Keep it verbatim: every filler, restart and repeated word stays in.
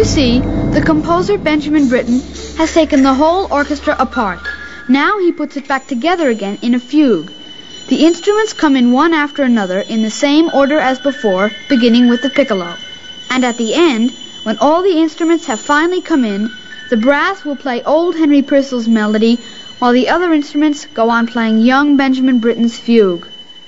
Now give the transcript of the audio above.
see, the composer Benjamin Britten has taken the whole orchestra apart. Now he puts it back together again in a fugue. The instruments come in one after another in the same order as before, beginning with the piccolo. And at the end, when all the instruments have finally come in, the brass will play old Henry Purcell's melody, while the other instruments go on playing young Benjamin Britten's fugue.